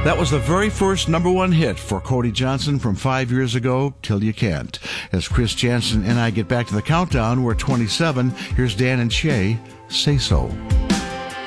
That was the very first number one hit for Cody Johnson from 5 years ago, Till You Can't. As Chris Jansen and I get back to the countdown, we're 27. Here's Dan and Shay, Say So.